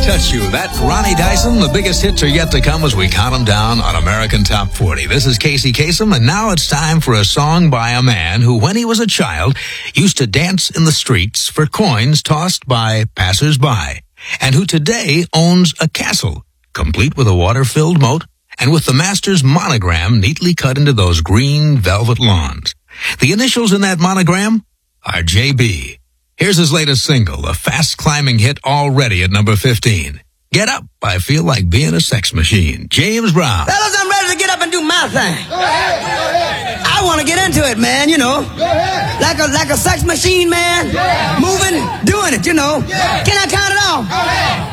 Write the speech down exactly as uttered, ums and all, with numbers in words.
Touch You. That Ronnie Dyson. The biggest hits are yet to come as we count them down on American Top forty. This is Casey Kasem, and now it's time for a song by a man who, when he was a child, used to dance in the streets for coins tossed by passers-by, and who today owns a castle, complete with a water-filled moat, and with the master's monogram neatly cut into those green velvet lawns. The initials in that monogram are J B. Here's his latest single, a fast-climbing hit already at number fifteen. Get Up, I Feel Like Being a Sex Machine. James Brown. Fellas, I'm ready to get up and do my thing. Go ahead, go ahead. I want to get into it, man, you know. Go ahead. Like a like a sex machine, man. Yeah. Moving, doing it, you know. Yeah. Can I count it off? Go ahead.